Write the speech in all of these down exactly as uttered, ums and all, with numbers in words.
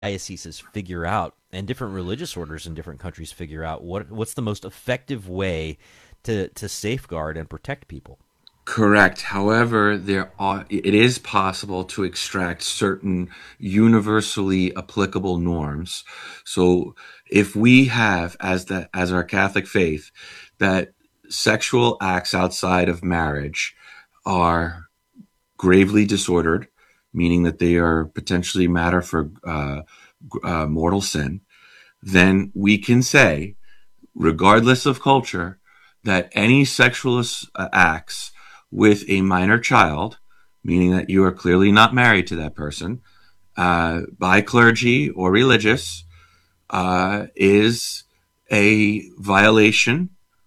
dioceses figure out, and different religious orders in different countries figure out what what's the most effective way to to safeguard and protect people. Correct. However, there are, it is possible to extract certain universally applicable norms. So if we have, as the as our Catholic faith, that sexual acts outside of marriage are gravely disordered, meaning that they are potentially matter for uh, uh, mortal sin, then we can say, regardless of culture, that any sexual uh, acts with a minor child, meaning that you are clearly not married to that person, uh, by clergy or religious, uh, is a violation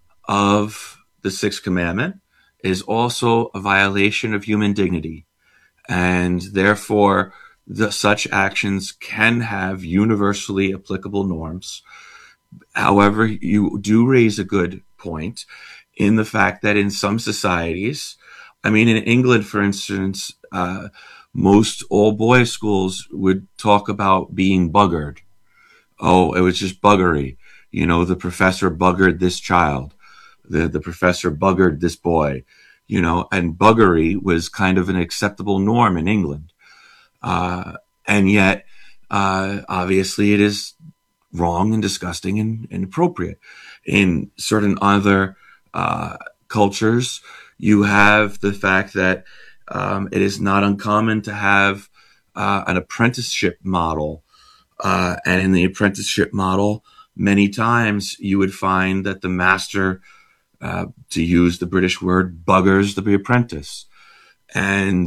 of the Sixth Commandment, is also a violation of human dignity. And therefore, the, such actions can have universally applicable norms. However, you do raise a good point in the fact that in some societies, I mean, in England, for instance, uh, most all boys schools would talk about being buggered. Oh, it was just buggery. You know, the professor buggered this child. The, the professor buggered this boy, you know, and buggery was kind of an acceptable norm in England. Uh, and yet, uh, obviously it is wrong and disgusting and inappropriate. In certain other uh, cultures, you have the fact that um, it is not uncommon to have uh, an apprenticeship model. Uh, and in the apprenticeship model, many times you would find that the master, uh, to use the British word, buggers the apprentice. And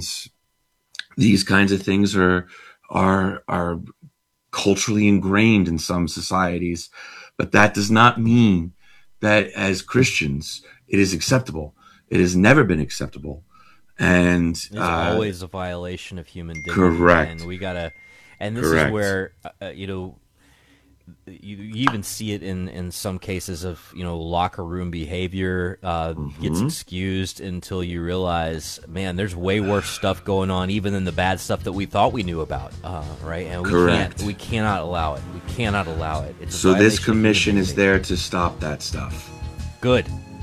these kinds of things are, are, are culturally ingrained in some societies. But that does not mean that as Christians, it is acceptable. It has never been acceptable. And it's uh, always a violation of human dignity. Correct. And we gotta, and this Correct. is where, uh, you know, you, you even see it in, in some cases of, you know, locker room behavior uh, mm-hmm. gets excused until you realize, man, there's way worse stuff going on even than the bad stuff that we thought we knew about, uh, right? And we Correct. can't, we cannot allow it. We cannot allow it. It's a so this violation of commission human is dignity. there to stop that stuff. Good.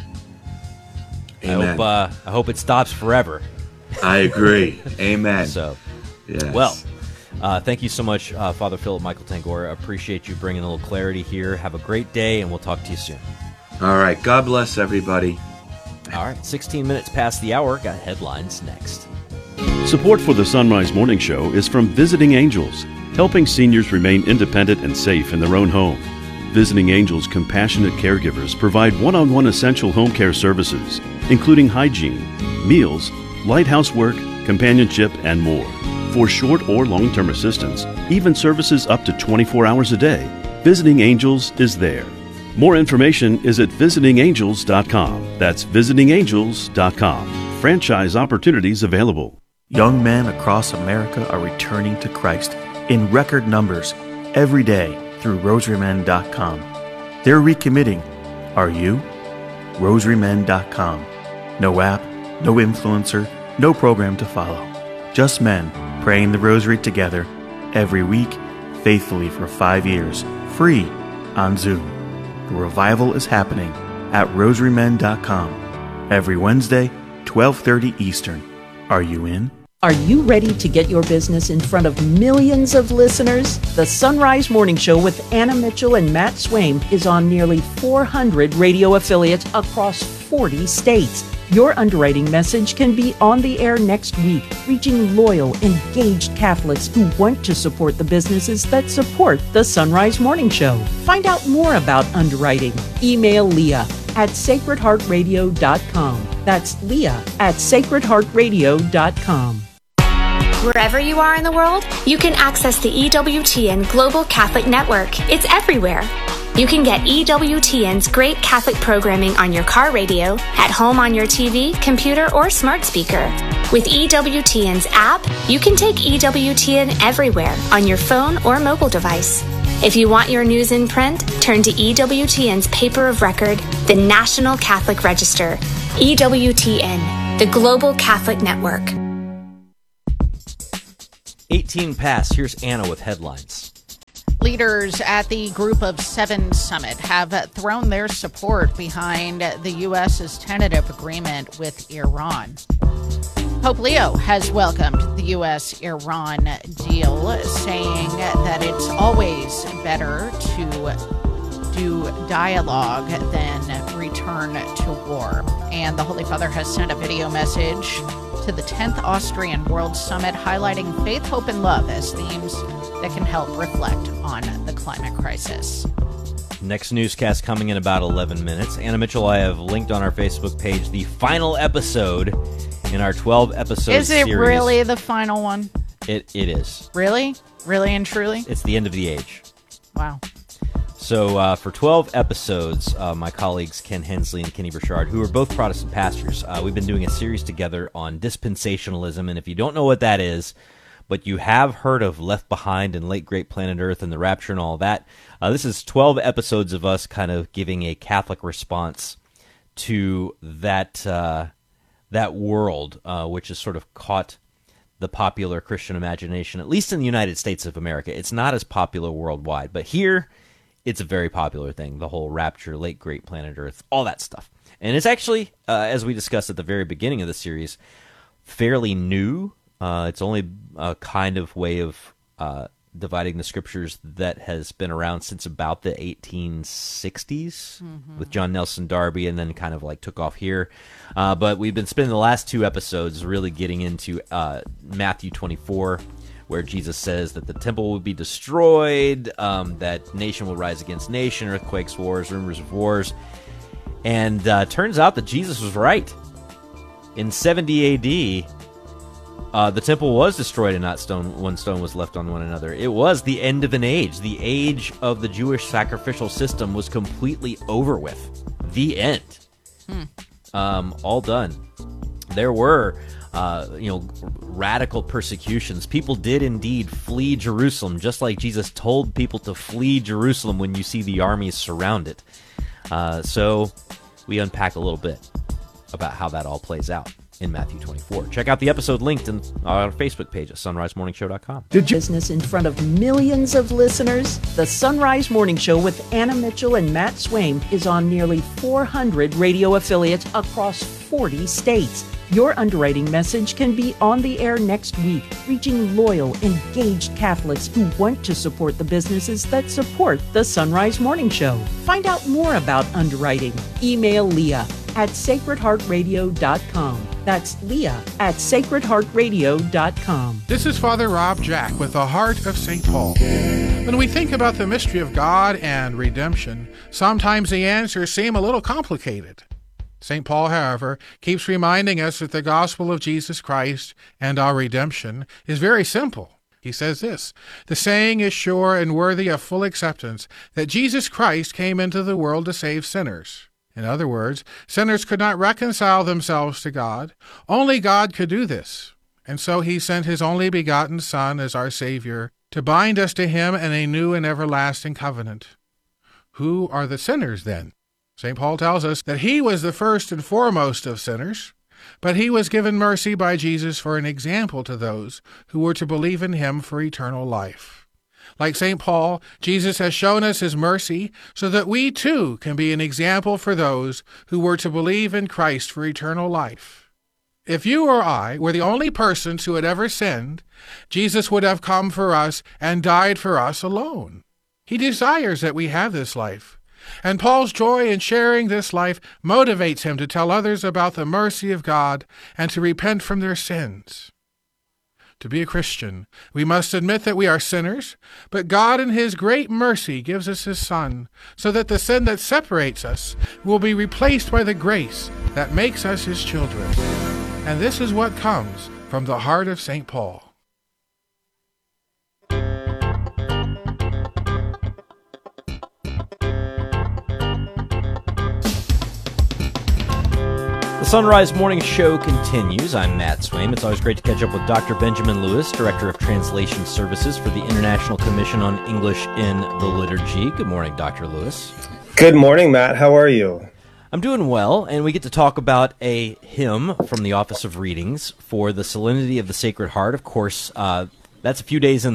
Amen. I hope, uh, I hope it stops forever. I agree. Amen. So, yes. well, uh, thank you so much, uh, Father Philip Michael Tangora. I appreciate you bringing a little clarity here. Have a great day, and we'll talk to you soon. All right. God bless everybody. All right. sixteen minutes past the hour. Got headlines next. Support for the Sunrise Morning Show is from Visiting Angels, helping seniors remain independent and safe in their own home. Visiting Angels compassionate caregivers provide one-on-one essential home care services, including hygiene, meals, light housework, companionship, and more. For short or long-term assistance, even services up to twenty-four hours a day, Visiting Angels is there. More information is at visiting angels dot com. That's visiting angels dot com. Franchise opportunities available. Young men across America are returning to Christ in record numbers every day through rosary men dot com. They're recommitting. Are you? rosary men dot com. No app, no influencer, no program to follow. Just men praying the rosary together every week, faithfully for five years, free on Zoom. The revival is happening at rosary men dot com every Wednesday, twelve thirty Eastern. Are you in? Are you ready to get your business in front of millions of listeners? The Sunrise Morning Show with Anna Mitchell and Matt Swaim is on nearly four hundred radio affiliates across forty states. Your underwriting message can be on the air next week, reaching loyal, engaged Catholics who want to support the businesses that support the Sunrise Morning Show. Find out more about underwriting. Email Leah at sacred heart radio dot com. That's Leah at sacred heart radio dot com. Wherever you are in the world, you can access the E W T N Global Catholic Network. It's everywhere. You can get E W T N's great Catholic programming on your car radio, at home on your T V, computer, or smart speaker. With E W T N's app, you can take E W T N everywhere on your phone or mobile device. If you want your news in print, turn to E W T N's paper of record, the National Catholic Register. E W T N, the Global Catholic Network. eighteen past. Here's Anna with headlines. leaders at the Group of Seven Summit have thrown their support behind the U S's tentative agreement with Iran. Pope Leo has welcomed the U S Iran deal, saying that it's always better to do dialogue than return to war. And the Holy Father has sent a video message to the tenth Austrian World Summit highlighting faith, hope, and love as themes that can help reflect on the climate crisis. Next newscast coming in about eleven minutes. Anna Mitchell, I have linked on our Facebook page the final episode in our twelve episode series. Is it series. really the final one? It It is. Really? Really and truly? It's the end of the age. Wow. So uh, for twelve episodes, uh, my colleagues Ken Hensley and Kenny Burchard, who are both Protestant pastors, uh, we've been doing a series together on dispensationalism. And if you don't know what that is, but you have heard of Left Behind and Late Great Planet Earth and the Rapture and all that, uh, this is twelve episodes of us kind of giving a Catholic response to that uh, that world, uh, which has sort of caught the popular Christian imagination, at least in the United States of America. It's not as popular worldwide, but here it's a very popular thing, the whole Rapture, Late Great Planet Earth, all that stuff. And it's actually, uh, as we discussed at the very beginning of the series, fairly new. Uh, it's only a kind of way of uh, dividing the scriptures that has been around since about the eighteen sixties mm-hmm. with John Nelson Darby, and then kind of like took off here. Uh, but we've been spending the last two episodes really getting into uh, Matthew twenty-four, where Jesus says that the temple will be destroyed, um, that nation will rise against nation, earthquakes, wars, rumors of wars. And uh, turns out that Jesus was right. In seventy A D, uh, the temple was destroyed and not stone. One stone was left on one another. It was the end of an age. The age of the Jewish sacrificial system was completely over with. The end. Hmm. Um, all done. There were... Uh, you know, radical persecutions. People did indeed flee Jerusalem, just like Jesus told people to flee Jerusalem when you see the armies surround it. Uh, so we unpack a little bit about how that all plays out in Matthew twenty-four. Check out the episode linked in our Facebook page at sunrise morning show dot com. Did you business in front of millions of listeners? The Sunrise Morning Show with Anna Mitchell and Matt Swaim is on nearly four hundred radio affiliates across forty states. Your underwriting message can be on the air next week, reaching loyal, engaged Catholics who want to support the businesses that support the Sunrise Morning Show. Find out more about underwriting. Email Leah at sacred heart radio dot com. That's Leah at sacred heart radio dot com. This is Father Rob Jack with the Heart of Saint Paul. When we think about the mystery of God and redemption, sometimes the answers seem a little complicated. Saint Paul, however, keeps reminding us that the gospel of Jesus Christ and our redemption is very simple. He says this: "The saying is sure and worthy of full acceptance that Jesus Christ came into the world to save sinners." In other words, sinners could not reconcile themselves to God. Only God could do this. And so he sent his only begotten Son as our Savior to bind us to him in a new and everlasting covenant. Who are the sinners then? Saint Paul tells us that he was the first and foremost of sinners, but he was given mercy by Jesus for an example to those who were to believe in him for eternal life. Like Saint Paul, Jesus has shown us his mercy so that we too can be an example for those who were to believe in Christ for eternal life. If you or I were the only persons who had ever sinned, Jesus would have come for us and died for us alone. He desires that we have this life. And Paul's joy in sharing this life motivates him to tell others about the mercy of God and to repent from their sins. To be a Christian, we must admit that we are sinners, but God in his great mercy gives us his Son, so that the sin that separates us will be replaced by the grace that makes us his children. And this is what comes from the heart of Saint Paul. The Sunrise Morning Show continues. I'm Matt Swaim. It's always great to catch up with Doctor Benjamin Lewis, Director of Translation Services for the International Commission on English in the Liturgy. Good morning, Doctor Lewis. Good morning, Matt. How are you? I'm doing well, and we get to talk about a hymn from the Office of Readings for the Solemnity of the Sacred Heart. Of course, uh, that's a few days in the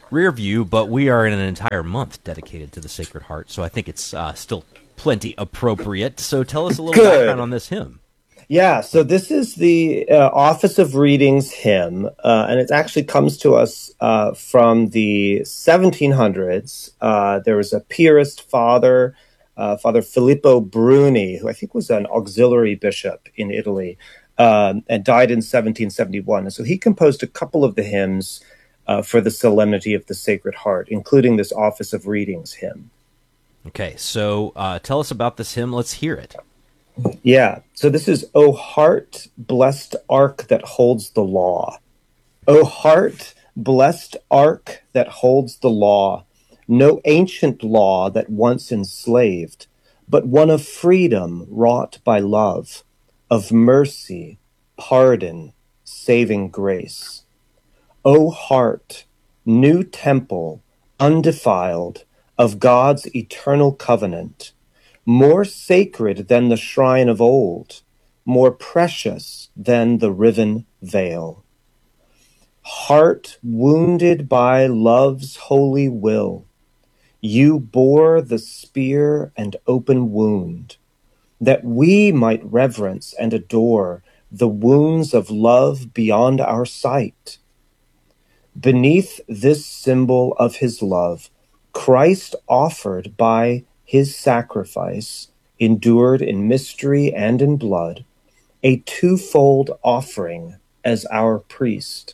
rear view, but we are in an entire month dedicated to the Sacred Heart, so I think it's uh, still plenty appropriate. So tell us a little Good. background on this hymn. Yeah, so this is the uh, Office of Readings hymn, uh, and it actually comes to us uh, from the seventeen hundreds. Uh, there was a Piarist father, uh, Father Filippo Bruni, who I think was an auxiliary bishop in Italy, um, and died in seventeen seventy-one. And so he composed a couple of the hymns uh, for the Solemnity of the Sacred Heart, including this Office of Readings hymn. Okay, so uh, tell us about this hymn. Let's hear it. Yeah, so this is, O heart, blessed ark that holds the law. O heart, blessed ark that holds the law, no ancient law that once enslaved, but one of freedom wrought by love, of mercy, pardon, saving grace. O heart, new temple, undefiled, of God's eternal covenant, more sacred than the shrine of old, more precious than the riven veil. Heart wounded by love's holy will, you bore the spear and open wound, that we might reverence and adore the wounds of love beyond our sight. Beneath this symbol of his love, Christ offered by his sacrifice, endured in mystery and in blood, a twofold offering as our priest.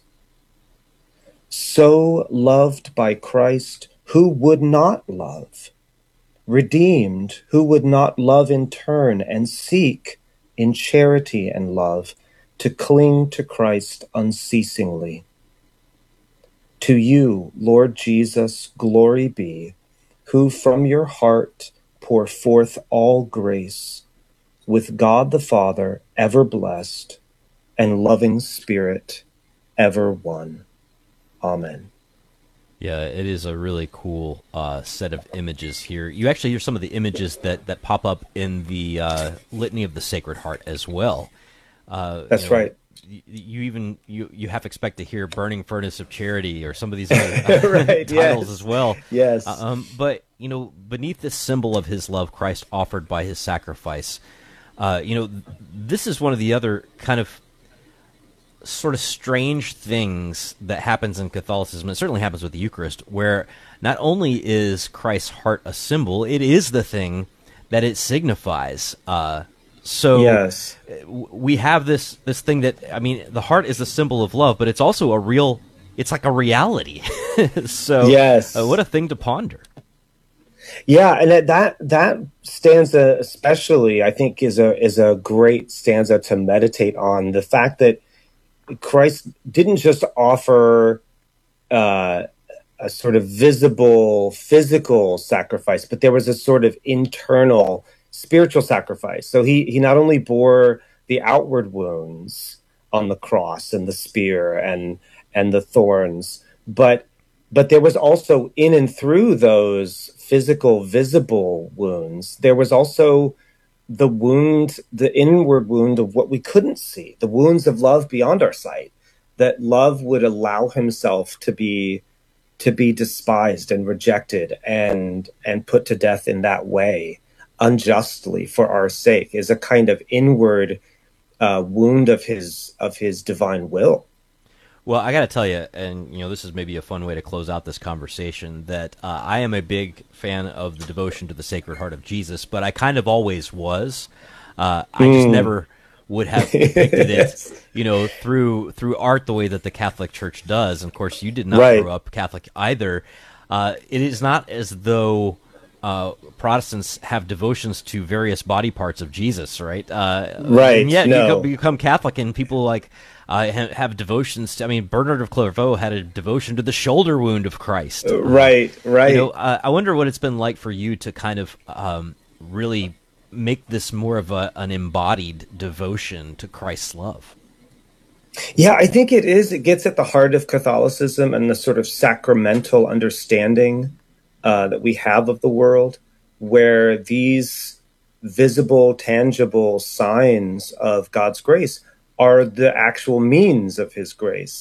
So loved by Christ, who would not love? Redeemed, who would not love in turn and seek in charity and love to cling to Christ unceasingly? To you, Lord Jesus, glory be, who from your heart pour forth all grace, with God the Father ever blessed, and loving Spirit ever one. Amen. Yeah, it is a really cool uh, set of images here. You actually hear some of the images that, that pop up in the uh, Litany of the Sacred Heart as well. Uh, That's you know, right. You, you even you, you half expect to hear "Burning Furnace of Charity" or some of these other right, titles yes. as well. Yes. Uh, um, but you know, beneath this symbol of his love, Christ offered by his sacrifice. Uh, you know, this is one of the other kind of sort of strange things that happens in Catholicism. It certainly happens with the Eucharist, where not only is Christ's heart a symbol, it is the thing that it signifies. Uh, so yes. we have this this thing that, I mean, the heart is a symbol of love, but it's also a real, it's like a reality. so yes. uh, what a thing to ponder. Yeah, and that, that that stanza especially, I think, is a is a great stanza to meditate on. The fact that Christ didn't just offer uh, a sort of visible physical sacrifice, but there was a sort of internal spiritual sacrifice. So he he not only bore the outward wounds on the cross and the spear and and the thorns, but but there was also in and through those physical, visible wounds, there was also the wound, the inward wound of what we couldn't see, the wounds of love beyond our sight, that love would allow himself to be to be despised and rejected and and put to death in that way unjustly for our sake, is a kind of inward uh, wound of his of his divine will. Well, I got to tell you, and you know, this is maybe a fun way to close out this conversation, that uh, I am a big fan of the devotion to the Sacred Heart of Jesus, but I kind of always was. Uh, I just Mm. never would have depicted Yes. it, you know, through through art the way that the Catholic Church does. And of course, you did not Right. grow up Catholic either. Uh, it is not as though uh, Protestants have devotions to various body parts of Jesus, right? Uh, Right, And yet, no. you, go, you become Catholic, and people like. Uh, ha- have devotions to, I mean, Bernard of Clairvaux had a devotion to the shoulder wound of Christ. Uh, Right, right. You know, uh, I wonder what it's been like for you to kind of um, really make this more of a, an embodied devotion to Christ's love. Yeah, I think it is. It gets at the heart of Catholicism and the sort of sacramental understanding uh, that we have of the world, where these visible, tangible signs of God's grace are the actual means of his grace.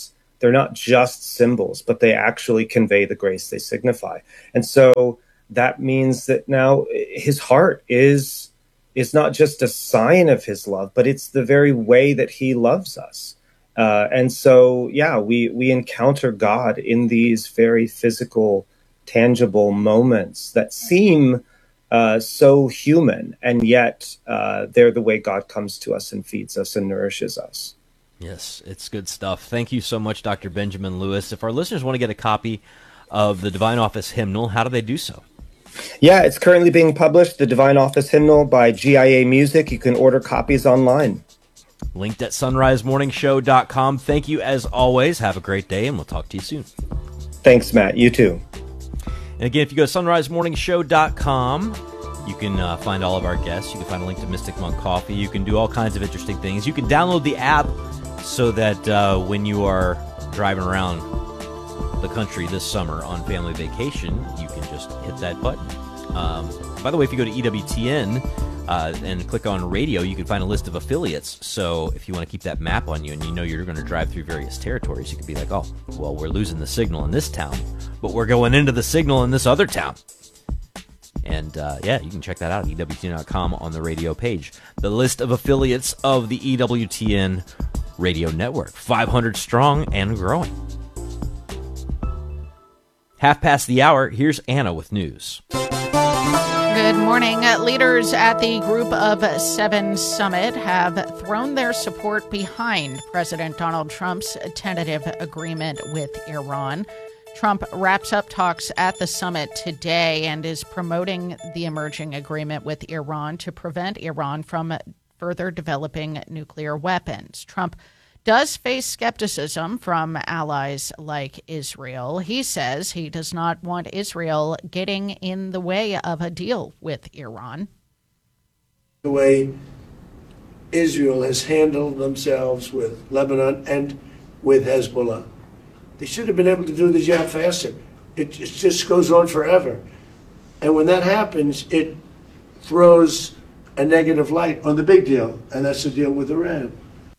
They're not just symbols, but they actually convey the grace they signify. And so that means that now his heart is is not just a sign of his love, but it's the very way that he loves us. Uh, and so, yeah, we, we encounter God in these very physical, tangible moments that seem uh, so human, and yet uh, they're the way God comes to us and feeds us and nourishes us. Yes, it's good stuff. Thank you so much, Doctor Benjamin Lewis. If our listeners want to get a copy of the Divine Office Hymnal, how do they do so? Yeah, it's currently being published, the Divine Office Hymnal by G I A Music. You can order copies online. Linked at sunrise morning show dot com. Thank you as always. Have a great day, and we'll talk to you soon. Thanks, Matt. You too. And again, if you go to sunrise morning show dot com, you can uh, find all of our guests. You can find a link to Mystic Monk Coffee. You can do all kinds of interesting things. You can download the app so that uh, when you are driving around the country this summer on family vacation, you can just hit that button. Um, by the way, if you go to E W T N uh, and click on radio, you can find a list of affiliates. So if you want to keep that map on you and you know you're going to drive through various territories, you can be like, oh, well, we're losing the signal in this town, but we're going into the signal in this other town. And uh, yeah, you can check that out at E W T N dot com on the radio page. The list of affiliates of the E W T N radio network, five hundred strong and growing. Half past the hour, here's Anna with news. Good morning. Leaders at the Group of Seven Summit have thrown their support behind President Donald Trump's tentative agreement with Iran. Trump wraps up talks at the summit today and is promoting the emerging agreement with Iran to prevent Iran from further developing nuclear weapons. Trump does face skepticism from allies like Israel. He says he does not want Israel getting in the way of a deal with Iran. The way Israel has handled themselves with Lebanon and with Hezbollah, they should have been able to do the job faster. It, it just goes on forever. And when that happens, it throws a negative light on the big deal, and that's the deal with Iran.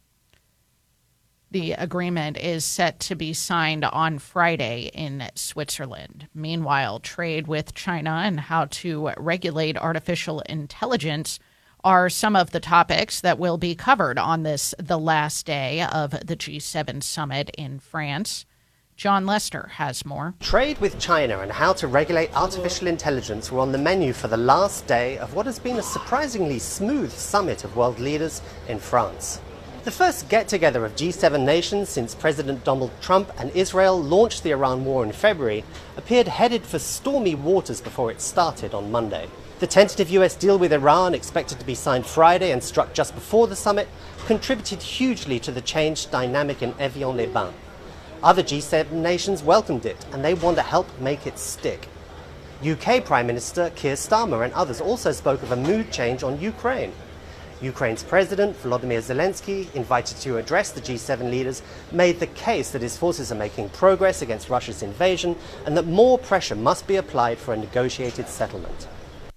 The agreement is set to be signed on Friday in Switzerland. Meanwhile, trade with China and how to regulate artificial intelligence are some of the topics that will be covered on this, the last day of the G seven summit in France. John Lester has more. Trade with China and how to regulate artificial intelligence were on the menu for the last day of what has been a surprisingly smooth summit of world leaders in France. The first get-together of G seven nations since President Donald Trump and Israel launched the Iran war in February appeared headed for stormy waters before it started on Monday. The tentative U S deal with Iran, expected to be signed Friday and struck just before the summit, contributed hugely to the changed dynamic in Evian-les-Bains. Other G seven nations welcomed it, and they want to help make it stick. U K Prime Minister Keir Starmer and others also spoke of a mood change on Ukraine. Ukraine's President Volodymyr Zelensky, invited to address the G seven leaders, made the case that his forces are making progress against Russia's invasion and that more pressure must be applied for a negotiated settlement.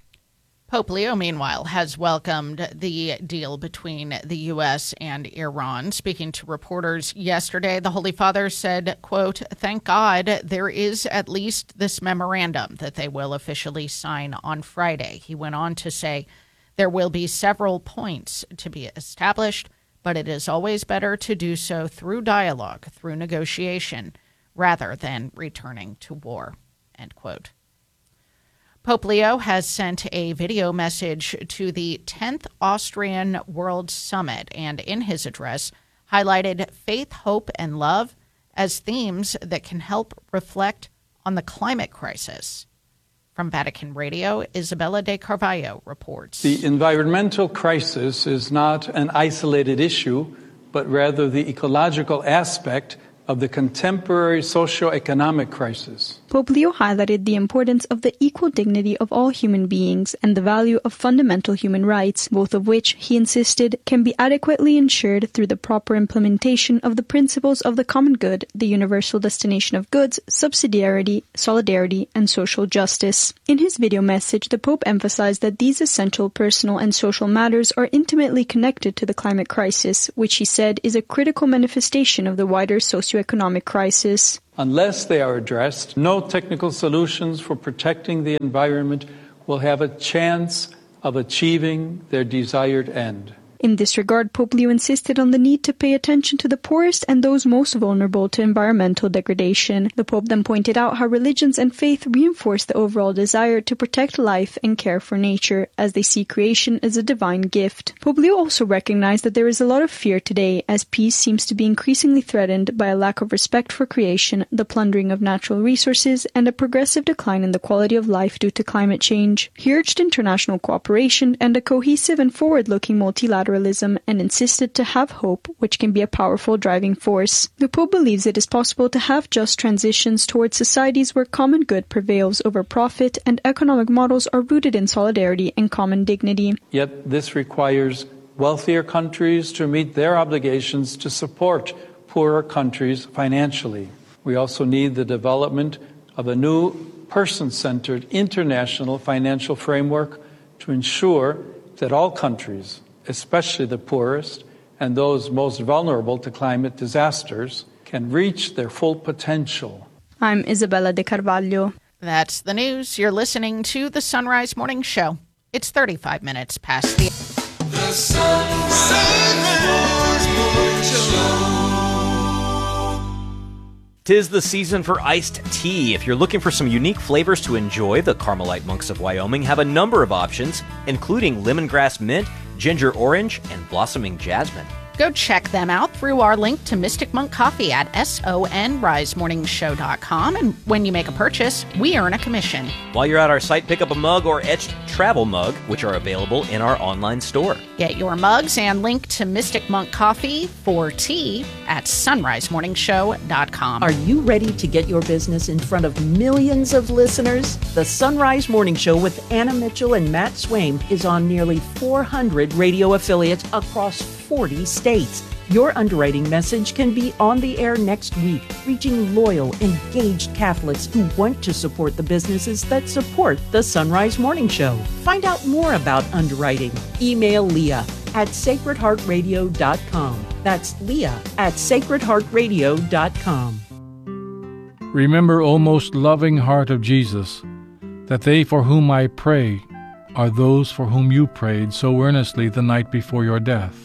Pope Leo, meanwhile, has welcomed the deal between the U S and Iran. Speaking to reporters yesterday, the Holy Father said, quote, "Thank God there is at least this memorandum that they will officially sign on Friday." He went on to say, "There will be several points to be established, but it is always better to do so through dialogue, through negotiation, rather than returning to war," end quote. Pope Leo has sent a video message to the tenth Austrian World Summit and in his address highlighted faith, hope, and love as themes that can help reflect on the climate crisis. From Vatican Radio, Isabella de Carvalho reports. The environmental crisis is not an isolated issue, but rather the ecological aspect of the contemporary socio-economic crisis. Pope Leo highlighted the importance of the equal dignity of all human beings and the value of fundamental human rights, both of which, he insisted, can be adequately ensured through the proper implementation of the principles of the common good, the universal destination of goods, subsidiarity, solidarity, and social justice. In his video message, the Pope emphasized that these essential personal and social matters are intimately connected to the climate crisis, which he said is a critical manifestation of the wider socio socio-economic crisis. Unless they are addressed, no technical solutions for protecting the environment will have a chance of achieving their desired end. In this regard, Pope Leo insisted on the need to pay attention to the poorest and those most vulnerable to environmental degradation. The Pope then pointed out how religions and faith reinforce the overall desire to protect life and care for nature, as they see creation as a divine gift. Pope Leo also recognized that there is a lot of fear today, as peace seems to be increasingly threatened by a lack of respect for creation, the plundering of natural resources, and a progressive decline in the quality of life due to climate change. He urged international cooperation and a cohesive and forward-looking multilateral and insisted to have hope, which can be a powerful driving force. The Pope believes it is possible to have just transitions towards societies where common good prevails over profit and economic models are rooted in solidarity and common dignity. Yet this requires wealthier countries to meet their obligations to support poorer countries financially. We also need the development of a new person-centered international financial framework to ensure that all countries, especially the poorest and those most vulnerable to climate disasters, can reach their full potential. I'm Isabella de Carvalho. That's the news. You're listening to the Sunrise Morning Show. It's thirty-five minutes past the... The Sunrise Morning Show. 'Tis the season for iced tea. If you're looking for some unique flavors to enjoy, the Carmelite Monks of Wyoming have a number of options, including lemongrass mint, ginger orange, and blossoming jasmine. Go check them out through our link to Mystic Monk Coffee at sonrise morning show dot com. And when you make a purchase, we earn a commission. While you're at our site, pick up a mug or etched travel mug, which are available in our online store. Get your mugs and link to Mystic Monk Coffee for tea at sunrise morning show dot com. Are you ready to get your business in front of millions of listeners? The Sunrise Morning Show with Anna Mitchell and Matt Swaim is on nearly four hundred radio affiliates across forty states. Your underwriting message can be on the air next week, reaching loyal, engaged Catholics who want to support the businesses that support the Sunrise Morning Show. Find out more about underwriting. Email Leah at sacred heart radio dot com. That's Leah at sacred heart radio dot com. Remember, O most loving heart of Jesus, that they for whom I pray are those for whom you prayed so earnestly the night before your death.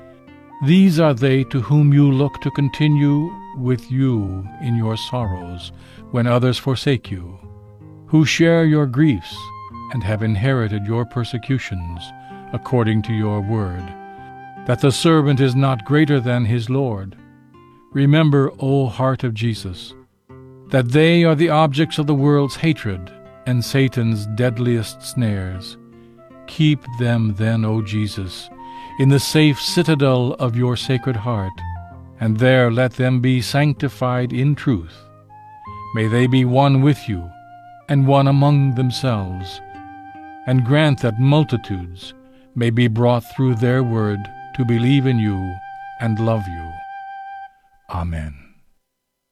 These are they to whom you look to continue with you in your sorrows when others forsake you, who share your griefs and have inherited your persecutions according to your word, that the servant is not greater than his Lord. Remember, O heart of Jesus, that they are the objects of the world's hatred and Satan's deadliest snares. Keep them then, O Jesus, in the safe citadel of your sacred heart, and there let them be sanctified in truth. May they be one with you, and one among themselves, and grant that multitudes may be brought through their word to believe in you and love you. Amen.